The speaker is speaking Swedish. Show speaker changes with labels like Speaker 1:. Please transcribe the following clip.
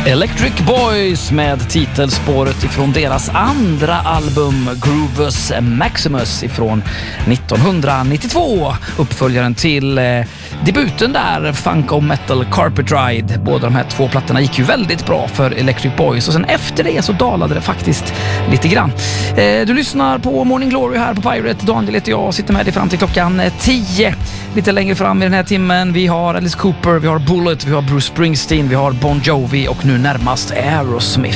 Speaker 1: Electric Boys med titelspåret ifrån deras andra album Grooves Maximus ifrån 1992. Uppföljaren till debuten där, Funk och Metal Carpet Ride. Båda de här två plattorna gick ju väldigt bra för Electric Boys och sen efter det så dalade det faktiskt lite grann. Du lyssnar på Morning Glory här på Pirate. Daniel heter jag och sitter med dig fram till klockan 10. Lite längre fram i den här timmen. Vi har Alice Cooper, vi har Bullet, vi har Bruce Springsteen, vi har Bon Jovi och nu närmast Aerosmith.